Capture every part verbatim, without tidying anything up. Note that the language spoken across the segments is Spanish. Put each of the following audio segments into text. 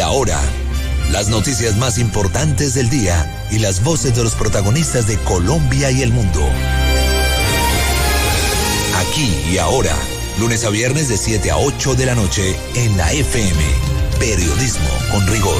ahora, las noticias más importantes del día y las voces de los protagonistas de Colombia y el mundo. Aquí y ahora, lunes a viernes de siete a ocho de la noche en la F M. Periodismo con rigor.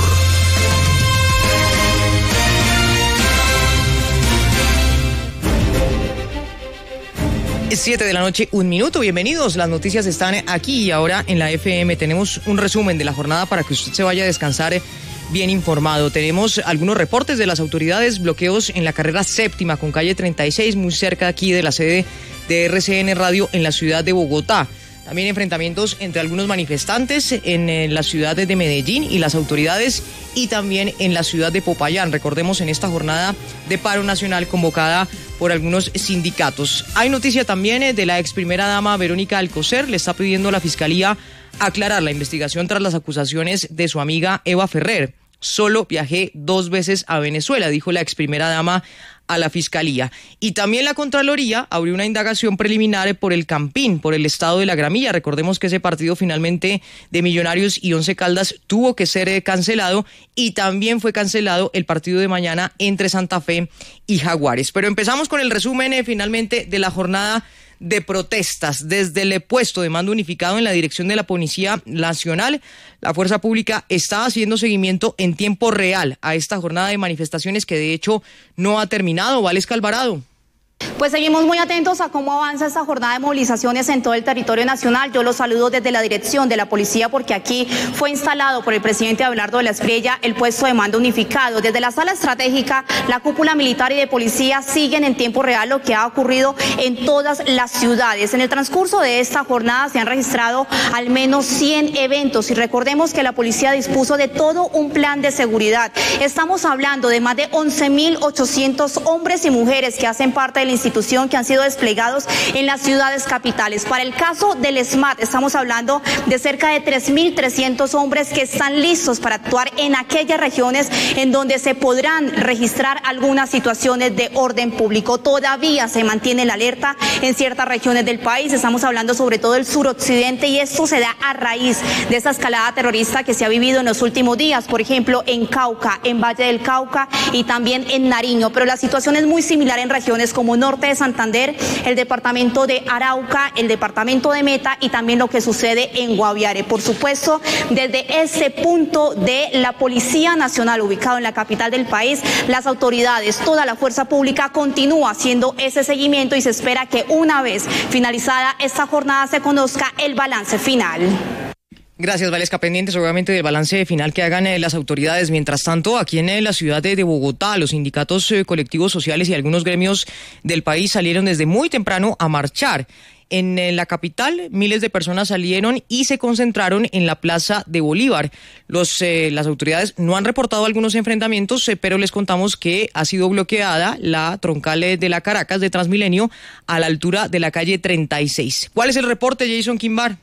siete de la noche, un minuto. Bienvenidos. Las noticias están aquí y ahora en la F M. Tenemos un resumen de la jornada para que usted se vaya a descansar bien informado. Tenemos algunos reportes de las autoridades, bloqueos en la carrera séptima con calle treinta y seis, muy cerca aquí de la sede de R C N Radio en la ciudad de Bogotá. También enfrentamientos entre algunos manifestantes en, en la ciudad de Medellín y las autoridades, y también en la ciudad de Popayán. Recordemos, en esta jornada de paro nacional convocada por algunos sindicatos. Hay noticia también de la ex primera dama Verónica Alcocer. Le está pidiendo a la Fiscalía aclarar la investigación tras las acusaciones de su amiga Eva Ferrer. Solo viajé dos veces a Venezuela, dijo la ex primera dama a la Fiscalía. Y también la Contraloría abrió una indagación preliminar por el Campín, por el estado de la Gramilla. Recordemos que ese partido finalmente de Millonarios y Once Caldas tuvo que ser cancelado, y también fue cancelado el partido de mañana entre Santa Fe y Jaguares. Pero empezamos con el resumen eh, finalmente de la jornada de protestas. Desde el puesto de mando unificado en la dirección de la Policía Nacional, la Fuerza Pública está haciendo seguimiento en tiempo real a esta jornada de manifestaciones que de hecho no ha terminado. Valesca Alvarado. Pues seguimos muy atentos a cómo avanza esta jornada de movilizaciones en todo el territorio nacional. Yo los saludo desde la dirección de la policía, porque aquí fue instalado por el presidente Abelardo de la Espriella el puesto de mando unificado. Desde la sala estratégica, la cúpula militar y de policía siguen en tiempo real lo que ha ocurrido en todas las ciudades. En el transcurso de esta jornada se han registrado al menos cien eventos, y recordemos que la policía dispuso de todo un plan de seguridad. Estamos hablando de más de once mil ochocientos hombres y mujeres que hacen parte de la institución, que han sido desplegados en las ciudades capitales. Para el caso del S M A T, estamos hablando de cerca de tres mil trescientos hombres que están listos para actuar en aquellas regiones en donde se podrán registrar algunas situaciones de orden público. Todavía se mantiene la alerta en ciertas regiones del país. Estamos hablando sobre todo del suroccidente, y esto se da a raíz de esa escalada terrorista que se ha vivido en los últimos días, por ejemplo en Cauca, en Valle del Cauca y también en Nariño. Pero la situación es muy similar en regiones como norte de Santander, el departamento de Arauca, el departamento de Meta y también lo que sucede en Guaviare. Por supuesto, desde este punto de la Policía Nacional ubicado en la capital del país, las autoridades, toda la fuerza pública continúa haciendo ese seguimiento, y se espera que una vez finalizada esta jornada se conozca el balance final. Gracias, Valesca. Pendientes obviamente del balance final que hagan eh, las autoridades. Mientras tanto, aquí en eh, la ciudad de, de Bogotá, los sindicatos eh, colectivos sociales y algunos gremios del país salieron desde muy temprano a marchar. En eh, la capital, miles de personas salieron y se concentraron en la Plaza de Bolívar. Los, eh, las autoridades no han reportado algunos enfrentamientos, eh, pero les contamos que ha sido bloqueada la troncal eh, de la Caracas de Transmilenio a la altura de la calle treinta y seis. ¿Cuál es el reporte, Jason Quimbar?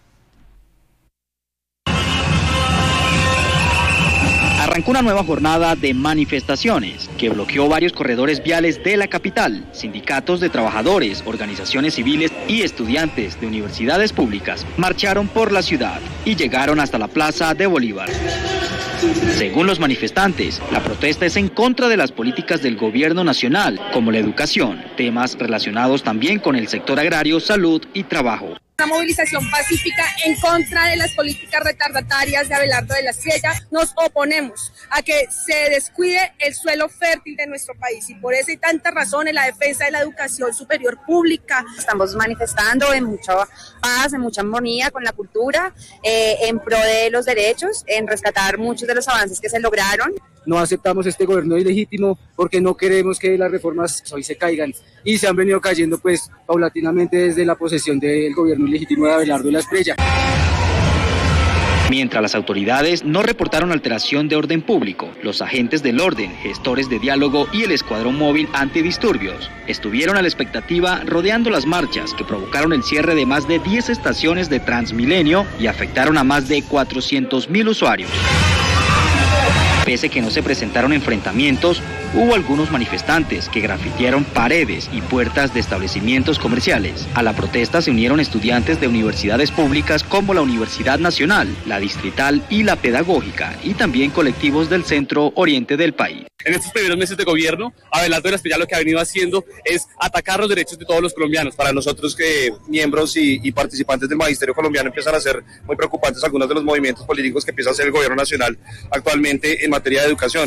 Arrancó una nueva jornada de manifestaciones que bloqueó varios corredores viales de la capital. Sindicatos de trabajadores, organizaciones civiles y estudiantes de universidades públicas marcharon por la ciudad y llegaron hasta la Plaza de Bolívar. Según los manifestantes, la protesta es en contra de las políticas del gobierno nacional, como la educación, temas relacionados también con el sector agrario, salud y trabajo. Una movilización pacífica en contra de las políticas retardatarias de Abelardo de la Espriella. Nos oponemos a que se descuide el suelo fértil de nuestro país, y por eso hay tantas razones la defensa de la educación superior pública. Estamos manifestando en mucha paz, en mucha armonía con la cultura, eh, en pro de los derechos, en rescatar muchos de los avances que se lograron. No aceptamos este gobierno ilegítimo porque no queremos que las reformas hoy se caigan, y se han venido cayendo pues paulatinamente desde la posesión del gobierno ilegítimo de Abelardo de la Espriella. Mientras las autoridades no reportaron alteración de orden público, los agentes del orden, gestores de diálogo y el escuadrón móvil antidisturbios estuvieron a la expectativa rodeando las marchas que provocaron el cierre de más de diez estaciones de Transmilenio y afectaron a más de cuatrocientos mil usuarios. Pese que no se presentaron enfrentamientos, Hubo algunos manifestantes que grafitearon paredes y puertas de establecimientos comerciales. A la protesta se unieron estudiantes de universidades públicas como la Universidad Nacional, la Distrital y la Pedagógica, y también colectivos del centro oriente del país. En estos primeros meses de gobierno, Abelardo de la Espriella lo que ha venido haciendo es atacar los derechos de todos los colombianos. Para nosotros que miembros y, y participantes del magisterio colombiano empiezan a ser muy preocupantes algunos de los movimientos políticos que empieza a hacer el gobierno nacional actualmente en materia de educación.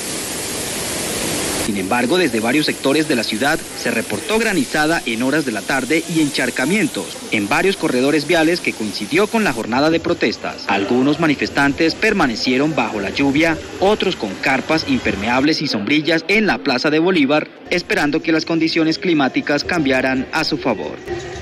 Sin embargo, desde varios sectores de la ciudad se reportó granizada en horas de la tarde y encharcamientos en varios corredores viales que coincidió con la jornada de protestas. Algunos manifestantes permanecieron bajo la lluvia, otros con carpas impermeables y sombrillas en la Plaza de Bolívar, esperando que las condiciones climáticas cambiaran a su favor.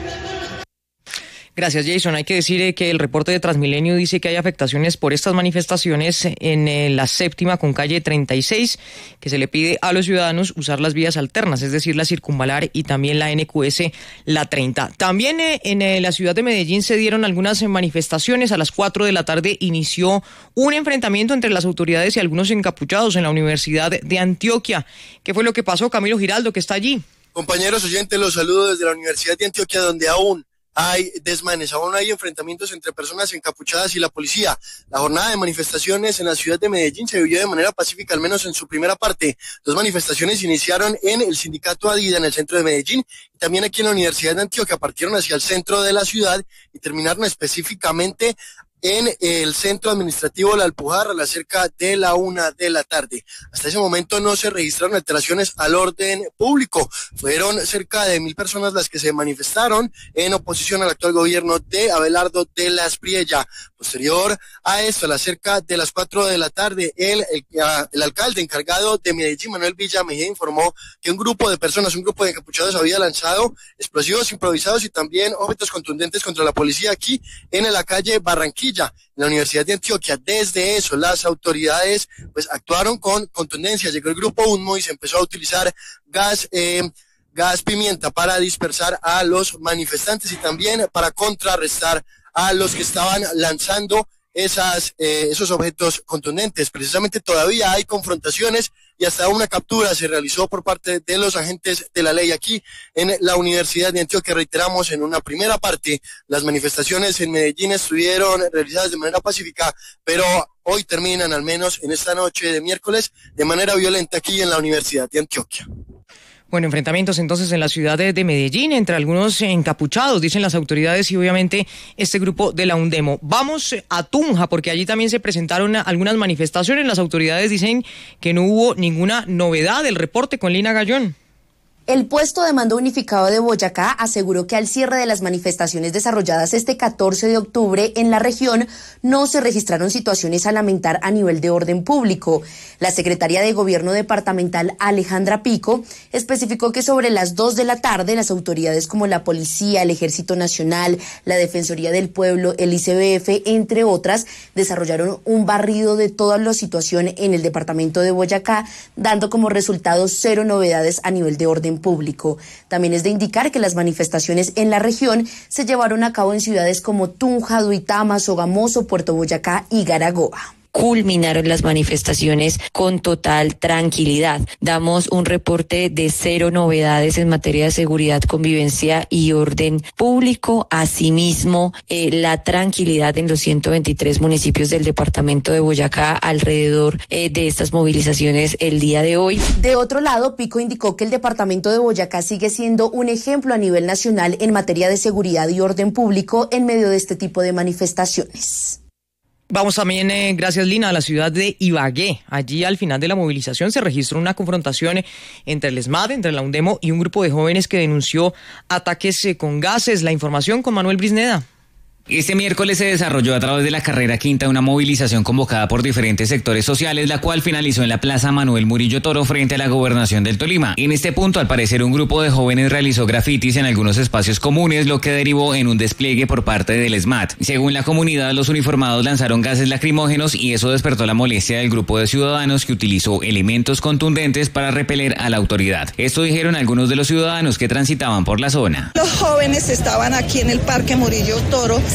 Gracias, Jason. Hay que decir que el reporte de Transmilenio dice que hay afectaciones por estas manifestaciones en eh, la séptima con calle treinta y seis, que se le pide a los ciudadanos usar las vías alternas, es decir, la circunvalar y también la N Q S, la treinta. También eh, en eh, la ciudad de Medellín se dieron algunas manifestaciones. A las cuatro de la tarde inició un enfrentamiento entre las autoridades y algunos encapuchados en la Universidad de Antioquia. ¿Qué fue lo que pasó? Camilo Giraldo, que está allí. Compañeros oyentes, los saludo desde la Universidad de Antioquia, donde aún hay desmanes, aún hay enfrentamientos entre personas encapuchadas y la policía. La jornada de manifestaciones en la ciudad de Medellín se vivió de manera pacífica, al menos en su primera parte. Dos manifestaciones iniciaron en el sindicato Adida, en el centro de Medellín, y también aquí en la Universidad de Antioquia. Partieron hacia el centro de la ciudad y terminaron específicamente en el centro administrativo La Alpujarra a las cerca de la una de la tarde. Hasta ese momento no se registraron alteraciones al orden público. Fueron cerca de mil personas las que se manifestaron en oposición al actual gobierno de Abelardo de la Espriella. Posterior a esto, a las cerca de las cuatro de la tarde, el, el, el alcalde encargado de Medellín, Manuel Villa Mejía, informó que un grupo de personas, un grupo de encapuchados había lanzado explosivos improvisados y también objetos contundentes contra la policía aquí en la calle Barranquilla, en la Universidad de Antioquia. Desde eso, las autoridades pues actuaron con contundencia. Llegó el grupo Unmo y se empezó a utilizar gas, eh, gas pimienta para dispersar a los manifestantes y también para contrarrestar a los que estaban lanzando esas, eh, esos objetos contundentes. Precisamente todavía hay confrontaciones y hasta una captura se realizó por parte de los agentes de la ley aquí en la Universidad de Antioquia. Reiteramos, en una primera parte, las manifestaciones en Medellín estuvieron realizadas de manera pacífica, pero hoy terminan, al menos en esta noche de miércoles, de manera violenta aquí en la Universidad de Antioquia. Bueno, enfrentamientos entonces en la ciudad de, de Medellín entre algunos encapuchados, dicen las autoridades, y obviamente este grupo de la UNDEMO. Vamos a Tunja, porque allí también se presentaron algunas manifestaciones. Las autoridades dicen que no hubo ninguna novedad. El reporte con Lina Gallón. El puesto de mando unificado de Boyacá aseguró que al cierre de las manifestaciones desarrolladas este catorce de octubre en la región no se registraron situaciones a lamentar a nivel de orden público. La secretaria de Gobierno departamental, Alejandra Pico, especificó que sobre las dos de la tarde las autoridades como la Policía, el Ejército Nacional, la Defensoría del Pueblo, el I C B F, entre otras, desarrollaron un barrido de toda la situación en el departamento de Boyacá, dando como resultado cero novedades a nivel de orden público. También es de indicar que las manifestaciones en la región se llevaron a cabo en ciudades como Tunja, Duitama, Sogamoso, Puerto Boyacá y Garagoa. Culminaron las manifestaciones con total tranquilidad. Damos un reporte de cero novedades en materia de seguridad, convivencia y orden público. Asimismo, eh, la tranquilidad en los ciento veintitrés municipios del departamento de Boyacá alrededor eh, de estas movilizaciones el día de hoy. De otro lado, Pico indicó que el departamento de Boyacá sigue siendo un ejemplo a nivel nacional en materia de seguridad y orden público en medio de este tipo de manifestaciones. Vamos también, eh, gracias Lina, a la ciudad de Ibagué. Allí al final de la movilización se registró una confrontación entre el ESMAD, entre la UNDEMO y un grupo de jóvenes que denunció ataques eh, con gases. La información con Manuel Brisneda. Este miércoles se desarrolló a través de la carrera quinta una movilización convocada por diferentes sectores sociales, la cual finalizó en la Plaza Manuel Murillo Toro frente a la Gobernación del Tolima. En este punto, al parecer, un grupo de jóvenes realizó grafitis en algunos espacios comunes, lo que derivó en un despliegue por parte del ESMAD. Según la comunidad, los uniformados lanzaron gases lacrimógenos y eso despertó la molestia del grupo de ciudadanos que utilizó elementos contundentes para repeler a la autoridad. Esto dijeron algunos de los ciudadanos que transitaban por la zona. Los jóvenes estaban aquí en el Parque Murillo Toro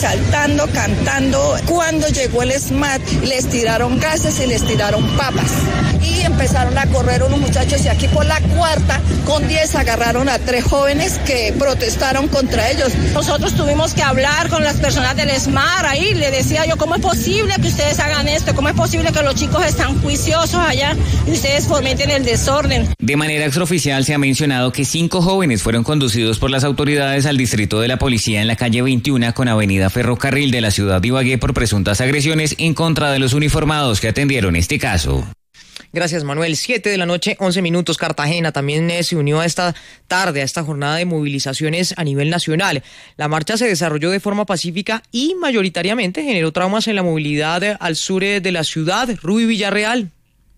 saltando, cantando. Cuando llegó el SMAT, les tiraron gases y les tiraron papas. Y empezaron a correr unos muchachos y aquí por la cuarta, con diez, agarraron a tres jóvenes que protestaron contra ellos. Nosotros tuvimos que hablar con las personas del SMAT ahí. Le decía yo, ¿cómo es posible que ustedes hagan esto? ¿Cómo es posible que los chicos están juiciosos allá y ustedes fomenten el desorden? De manera extraoficial se ha mencionado que cinco jóvenes fueron conducidos por las autoridades al distrito de la policía en la calle veintiuno con avenida Ferrocarril de la ciudad de Ibagué por presuntas agresiones en contra de los uniformados que atendieron este caso. Gracias, Manuel. Siete de la noche, once minutos. Cartagena también eh, se unió a esta tarde, a esta jornada de movilizaciones a nivel nacional. La marcha se desarrolló de forma pacífica y mayoritariamente generó traumas en la movilidad eh, al sur eh, de la ciudad. Ruby Villarreal.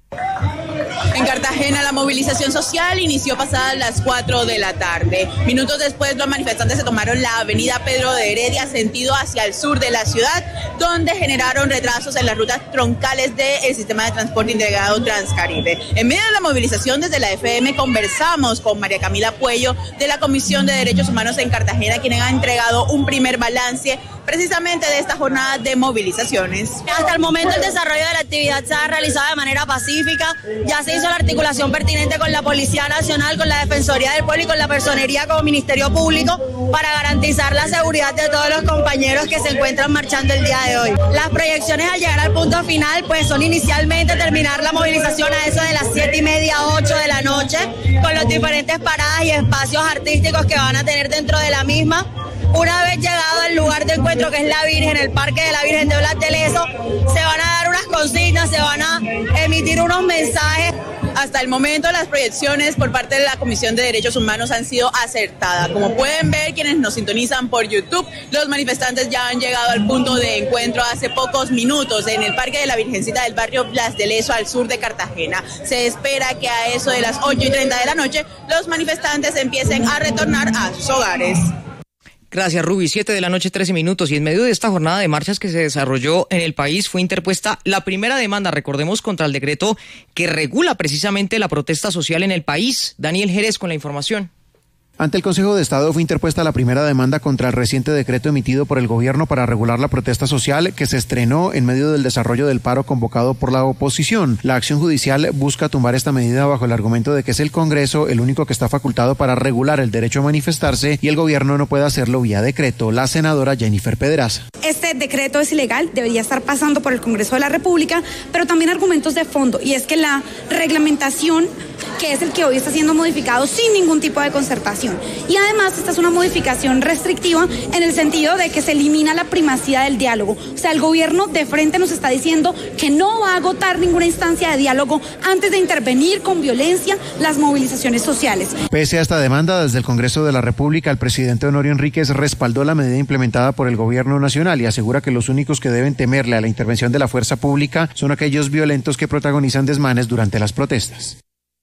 En Cartagena la movilización social inició pasadas las cuatro de la tarde. Minutos después los manifestantes se tomaron la avenida Pedro de Heredia sentido hacia el sur de la ciudad, donde generaron retrasos en las rutas troncales del sistema de transporte integrado Transcaribe. En medio de la movilización desde la F M conversamos con María Camila Puello de la Comisión de Derechos Humanos en Cartagena, quien ha entregado un primer balance precisamente de esta jornada de movilizaciones. Hasta el momento el desarrollo de la actividad se ha realizado de manera pacífica, ya se hizo la articulación pertinente con la Policía Nacional, con la Defensoría del Pueblo y con la Personería como Ministerio Público para garantizar la seguridad de todos los compañeros que se encuentran marchando el día de hoy. Las proyecciones al llegar al punto final pues son inicialmente terminar la movilización a eso de las siete y media, ocho de la noche, con las diferentes paradas y espacios artísticos que van a tener dentro de la misma. Una vez llegado al lugar de encuentro, que es la Virgen, el Parque de la Virgen de Blas de Lezo, se van a dar unas consignas, se van a emitir unos mensajes. Hasta el momento las proyecciones por parte de la Comisión de Derechos Humanos han sido acertadas. Como pueden ver quienes nos sintonizan por YouTube, los manifestantes ya han llegado al punto de encuentro hace pocos minutos en el Parque de la Virgencita del barrio Blas de Lezo al sur de Cartagena. Se espera que a eso de las ocho y treinta de la noche los manifestantes empiecen a retornar a sus hogares. Gracias, Ruby. Siete de la noche, trece minutos. Y en medio de esta jornada de marchas que se desarrolló en el país fue interpuesta la primera demanda, recordemos, contra el decreto que regula precisamente la protesta social en el país. Daniel Jerez con la información. Ante el Consejo de Estado fue interpuesta la primera demanda contra el reciente decreto emitido por el gobierno para regular la protesta social que se estrenó en medio del desarrollo del paro convocado por la oposición. La acción judicial busca tumbar esta medida bajo el argumento de que es el Congreso el único que está facultado para regular el derecho a manifestarse y el gobierno no puede hacerlo vía decreto. La senadora Jennifer Pedraza. Este decreto es ilegal, debería estar pasando por el Congreso de la República, pero también argumentos de fondo, y es que la reglamentación, que es el que hoy está siendo modificado sin ningún tipo de concertación. Y además esta es una modificación restrictiva en el sentido de que se elimina la primacía del diálogo. O sea, el gobierno de frente nos está diciendo que no va a agotar ninguna instancia de diálogo antes de intervenir con violencia las movilizaciones sociales. Pese a esta demanda, desde el Congreso de la República, el presidente Honorio Enríquez respaldó la medida implementada por el gobierno nacional y asegura que los únicos que deben temerle a la intervención de la fuerza pública son aquellos violentos que protagonizan desmanes durante las protestas.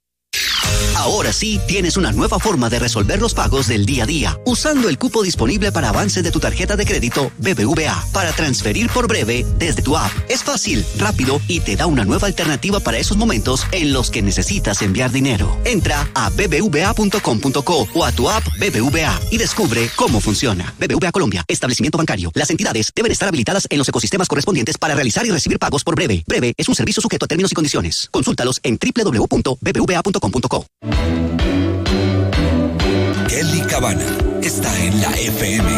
Ahora sí tienes una nueva forma de resolver los pagos del día a día, usando el cupo disponible para avance de tu tarjeta de crédito B B V A para transferir por Breve desde tu app. Es fácil, rápido y te da una nueva alternativa para esos momentos en los que necesitas enviar dinero. Entra a b b v a punto com punto co o a tu app B B V A y descubre cómo funciona. B B V A Colombia, establecimiento bancario. Las entidades deben estar habilitadas en los ecosistemas correspondientes para realizar y recibir pagos por Breve. Breve es un servicio sujeto a términos y condiciones. Consúltalos en w w w punto b b v a punto com punto co. Kelly Cabana está en la F M.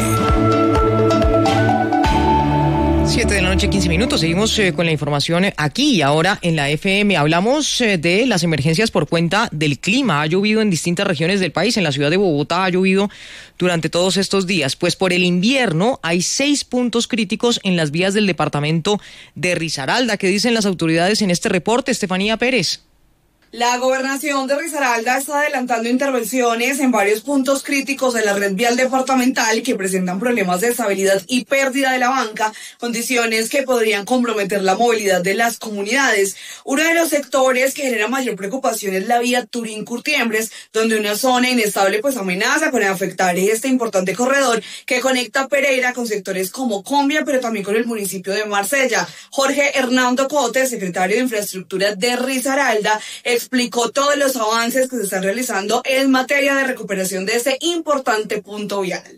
Siete de la noche, quince minutos. Seguimos eh, con la información aquí y ahora en la F M. Hablamos eh, de las emergencias por cuenta del clima. Ha llovido en distintas regiones del país. En la ciudad de Bogotá ha llovido durante todos estos días. Pues por el invierno hay seis puntos críticos en las vías del departamento de Risaralda. ¿Qué dicen las autoridades en este reporte? Estefanía Pérez. La gobernación de Risaralda está adelantando intervenciones en varios puntos críticos de la red vial departamental que presentan problemas de estabilidad y pérdida de la banca, condiciones que podrían comprometer la movilidad de las comunidades. Uno de los sectores que genera mayor preocupación es la vía Turín-Curtiembres, donde una zona inestable pues amenaza con afectar este importante corredor que conecta Pereira con sectores como Combia, pero también con el municipio de Marsella. Jorge Hernando Cote, secretario de Infraestructura de Risaralda, explicó todos los avances que se están realizando en materia de recuperación de este importante punto vial.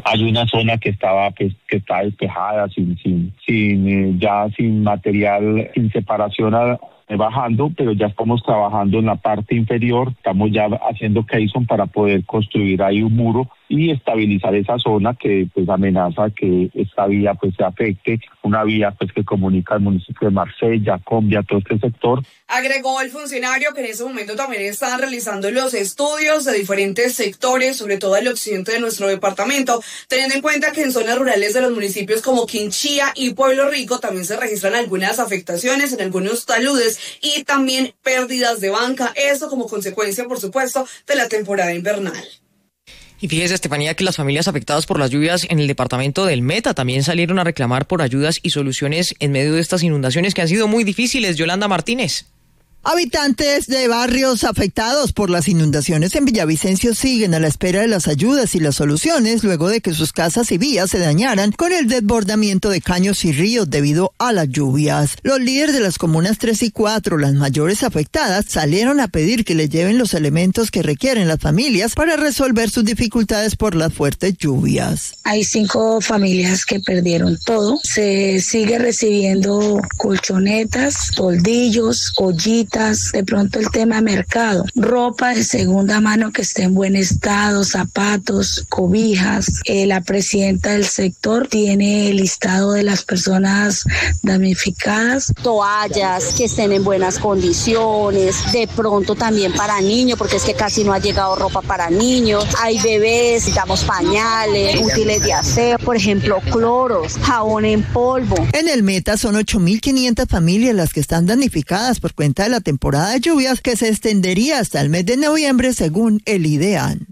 hay una zona que estaba pues que está despejada, sin sin sin eh, ya sin material, sin separación a, bajando, pero ya estamos trabajando en la parte inferior, estamos ya haciendo caisson para poder construir ahí un muro y estabilizar esa zona que pues amenaza que esta vía pues se afecte, una vía pues que comunica al municipio de Marsella, Combia, todo este sector. Agregó el funcionario que en ese momento también están realizando los estudios de diferentes sectores, sobre todo el occidente de nuestro departamento, teniendo en cuenta que en zonas rurales de los municipios como Quinchía y Pueblo Rico también se registran algunas afectaciones en algunos taludes y también pérdidas de banca, esto como consecuencia, por supuesto, de la temporada invernal. Y fíjese, Estefanía, que las familias afectadas por las lluvias en el departamento del Meta también salieron a reclamar por ayudas y soluciones en medio de estas inundaciones que han sido muy difíciles. Yolanda Martínez. Habitantes de barrios afectados por las inundaciones en Villavicencio siguen a la espera de las ayudas y las soluciones luego de que sus casas y vías se dañaran con el desbordamiento de caños y ríos debido a las lluvias. Los líderes de las comunas tres y cuatro, las mayores afectadas, salieron a pedir que les lleven los elementos que requieren las familias para resolver sus dificultades por las fuertes lluvias. Hay cinco familias que perdieron todo. Se sigue recibiendo colchonetas, toldillos, ollitas, de pronto el tema mercado, ropa de segunda mano que esté en buen estado, zapatos, cobijas. Eh, la presidenta del sector tiene el listado de las personas damnificadas. Toallas que estén en buenas condiciones, de pronto también para niños, porque es que casi no ha llegado ropa para niños. Hay bebés, digamos pañales, útiles de aseo, por ejemplo, cloros, jabón en polvo. En el Meta son ocho mil quinientas familias las que están damnificadas por cuenta de la temporada de lluvias que se extendería hasta el mes de noviembre según el IDEAN.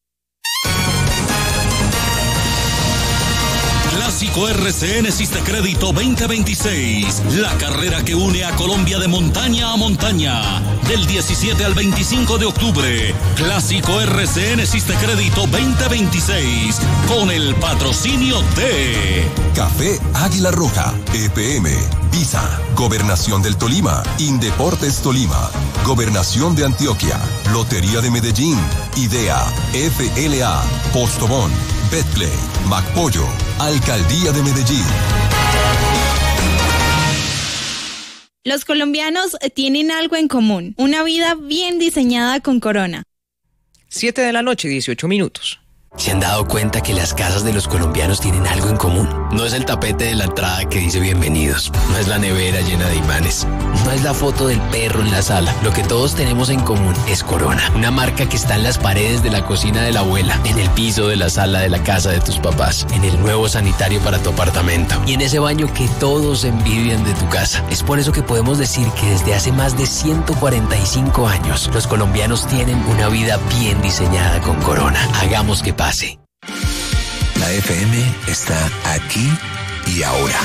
Clásico R C N Sistecrédito veinte veintiséis, la carrera que une a Colombia de montaña a montaña, del diecisiete al veinticinco de octubre. Clásico R C N Sistecrédito veinte veintiséis, con el patrocinio de Café Águila Roja, E P M, Visa, Gobernación del Tolima, Indeportes Tolima, Gobernación de Antioquia, Lotería de Medellín, IDEA, F L A, Postobón, Betplay, MacPollo, Alcaldía de Medellín. Los colombianos tienen algo en común, una vida bien diseñada con Corona. Siete de la noche, dieciocho minutos. ¿Se han dado cuenta que las casas de los colombianos tienen algo en común? No es el tapete de la entrada que dice bienvenidos, no es la nevera llena de imanes, no es la foto del perro en la sala. Lo que todos tenemos en común es Corona, una marca que está en las paredes de la cocina de la abuela, en el piso de la sala de la casa de tus papás, en el nuevo sanitario para tu apartamento y en ese baño que todos envidian de tu casa. Es por eso que podemos decir que desde hace más de ciento cuarenta y cinco años, los colombianos tienen una vida bien diseñada con Corona. Hagamos que pase. La F M está aquí y ahora.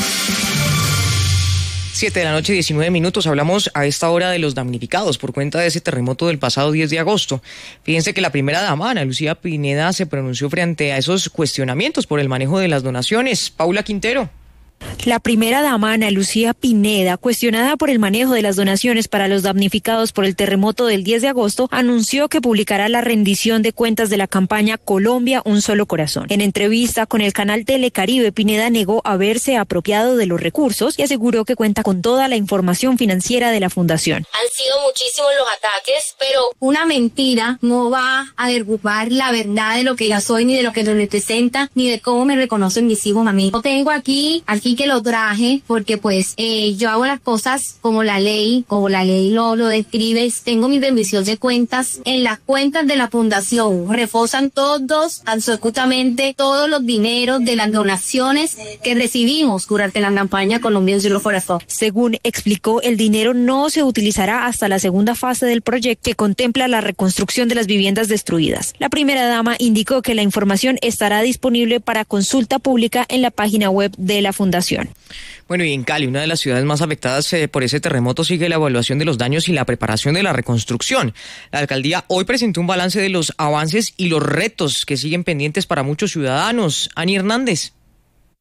Siete de la noche, diecinueve minutos. Hablamos a esta hora de los damnificados por cuenta de ese terremoto del pasado diez de agosto. Fíjense que la primera dama, Ana Lucía Pineda, se pronunció frente a esos cuestionamientos por el manejo de las donaciones. Paula Quintero. La primera dama, Ana Lucía Pineda, cuestionada por el manejo de las donaciones para los damnificados por el terremoto del diez de agosto, anunció que publicará la rendición de cuentas de la campaña Colombia, un solo corazón. En entrevista con el canal Telecaribe, Pineda negó haberse apropiado de los recursos y aseguró que cuenta con toda la información financiera de la fundación. Han sido muchísimos los ataques, pero una mentira no va a derrumbar la verdad de lo que ya soy, ni de lo que representa, ni de cómo me reconocen mis hijos a mí. Yo tengo aquí, aquí que lo traje porque pues eh, yo hago las cosas como la ley, como la ley lo, lo describe. Tengo mi rendición de cuentas en las cuentas de la fundación. Reposan todos, absolutamente todos los dineros de las donaciones que recibimos durante la campaña Colombia un solo corazón. Según explicó, el dinero no se utilizará hasta la segunda fase del proyecto que contempla la reconstrucción de las viviendas destruidas. La primera dama indicó que la información estará disponible para consulta pública en la página web de la fundación. Bueno, y en Cali, una de las ciudades más afectadas eh, por ese terremoto, sigue la evaluación de los daños y la preparación de la reconstrucción. La alcaldía hoy presentó un balance de los avances y los retos que siguen pendientes para muchos ciudadanos. Ani Hernández.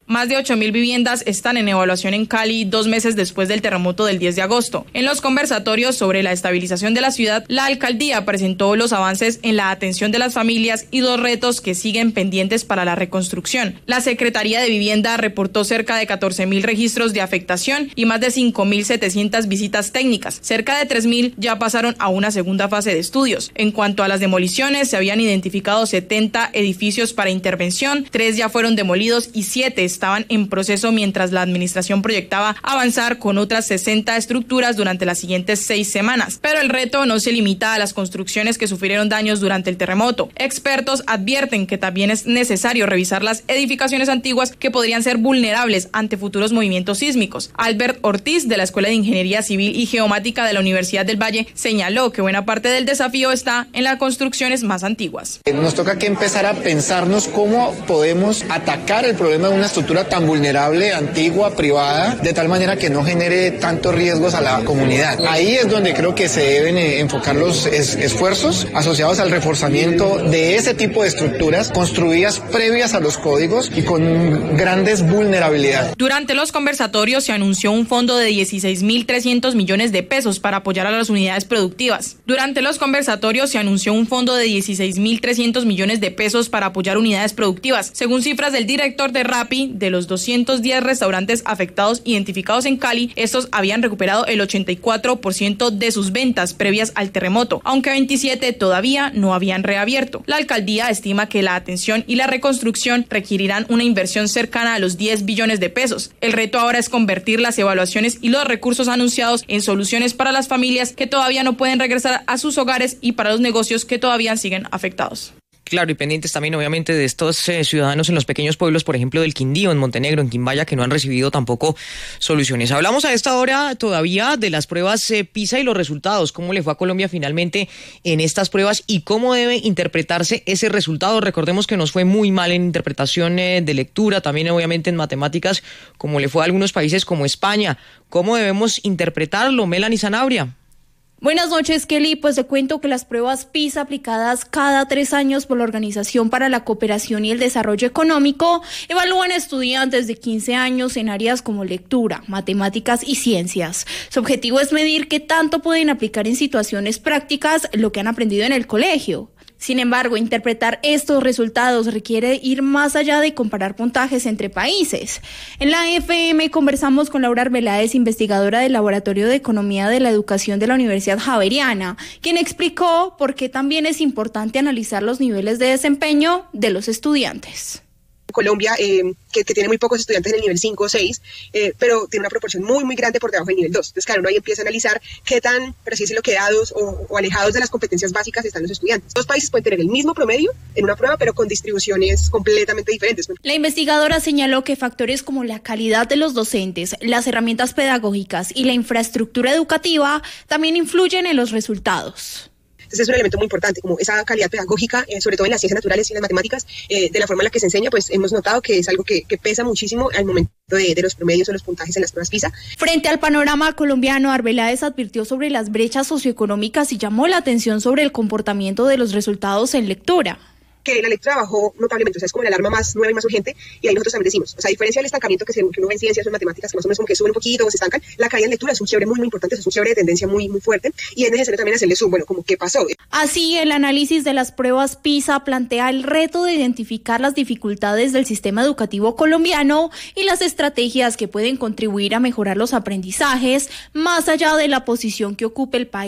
Más de ocho mil viviendas están en evaluación en Cali dos meses después del terremoto del diez de agosto. En los conversatorios sobre la estabilización de la ciudad, la alcaldía presentó los avances en la atención de las familias y dos retos que siguen pendientes para la reconstrucción. La Secretaría de Vivienda reportó cerca de catorce mil registros de afectación y más de cinco mil setecientas visitas técnicas. Cerca de tres mil ya pasaron a una segunda fase de estudios. En cuanto a las demoliciones, se habían identificado setenta edificios para intervención, tres ya fueron demolidos y siete estaban en proceso, mientras la administración proyectaba avanzar con otras sesenta estructuras durante las siguientes seis semanas. Pero el reto no se limita a las construcciones que sufrieron daños durante el terremoto. Expertos advierten que también es necesario revisar las edificaciones antiguas que podrían ser vulnerables ante futuros movimientos sísmicos. Albert Ortiz, de la Escuela de Ingeniería Civil y Geomática de la Universidad del Valle, señaló que buena parte del desafío está en las construcciones más antiguas. Nos toca que empezar a pensarnos cómo podemos atacar el problema de una estructura tan vulnerable, antigua, privada, de tal manera que no genere tantos riesgos a la comunidad. Ahí es donde creo que se deben enfocar los es- esfuerzos asociados al reforzamiento de ese tipo de estructuras construidas previas a los códigos y con grandes vulnerabilidades. Durante los conversatorios se anunció un fondo de dieciséis mil trescientos millones de pesos para apoyar a las unidades productivas. Durante los conversatorios se anunció un fondo de dieciséis mil trescientos millones de pesos para apoyar unidades productivas. Según cifras del director de Rappi, de los doscientos diez restaurantes afectados identificados en Cali, estos habían recuperado el ochenta y cuatro por ciento de sus ventas previas al terremoto, aunque veintisiete todavía no habían reabierto. La alcaldía estima que la atención y la reconstrucción requerirán una inversión cercana a los diez billones de pesos. El reto ahora es convertir las evaluaciones y los recursos anunciados en soluciones para las familias que todavía no pueden regresar a sus hogares y para los negocios que todavía siguen afectados. Claro, y pendientes también obviamente de estos eh, ciudadanos en los pequeños pueblos, por ejemplo del Quindío, en Montenegro, en Quimbaya, que no han recibido tampoco soluciones. Hablamos a esta hora todavía de las pruebas eh, PISA y los resultados, cómo le fue a Colombia finalmente en estas pruebas y cómo debe interpretarse ese resultado. Recordemos que nos fue muy mal en interpretación eh, de lectura, también obviamente en matemáticas, como le fue a algunos países como España. ¿Cómo debemos interpretarlo, Melanie Zanabria? Buenas noches, Kelly. Pues te cuento que las pruebas PISA aplicadas cada tres años por la Organización para la Cooperación y el Desarrollo Económico evalúan a estudiantes de quince años en áreas como lectura, matemáticas y ciencias. Su objetivo es medir qué tanto pueden aplicar en situaciones prácticas lo que han aprendido en el colegio. Sin embargo, interpretar estos resultados requiere ir más allá de comparar puntajes entre países. En la F M conversamos con Laura Arbeláez, investigadora del Laboratorio de Economía de la Educación de la Universidad Javeriana, quien explicó por qué también es importante analizar los niveles de desempeño de los estudiantes. Colombia, eh, que, que tiene muy pocos estudiantes en el nivel cinco o seis, eh, pero tiene una proporción muy, muy grande por debajo del nivel dos. Entonces, claro, uno ahí empieza a analizar qué tan, por así decirlo, quedados o, o alejados de las competencias básicas están los estudiantes. Dos países pueden tener el mismo promedio en una prueba, pero con distribuciones completamente diferentes. La investigadora señaló que factores como la calidad de los docentes, las herramientas pedagógicas y la infraestructura educativa también influyen en los resultados. Entonces es un elemento muy importante, como esa calidad pedagógica, eh, sobre todo en las ciencias naturales y en las matemáticas, eh, de la forma en la que se enseña, pues hemos notado que es algo que, que pesa muchísimo al momento de, de los promedios o los puntajes en las pruebas PISA. Frente al panorama colombiano, Arbeláez advirtió sobre las brechas socioeconómicas y llamó la atención sobre el comportamiento de los resultados en lectura. Que la lectura bajó notablemente, o sea, es como la alarma más nueva y más urgente, y ahí nosotros también decimos, o sea, a diferencia del estancamiento que, se, que uno ve en ciencias o en matemáticas, que más o menos como que suben un poquito o se estancan, la caída en lectura es un quiebre muy, muy importante, es un quiebre de tendencia muy, muy fuerte, y es necesario también hacerle zoom, bueno, como qué pasó. Así, el análisis de las pruebas PISA plantea el reto de identificar las dificultades del sistema educativo colombiano y las estrategias que pueden contribuir a mejorar los aprendizajes, más allá de la posición que ocupe el país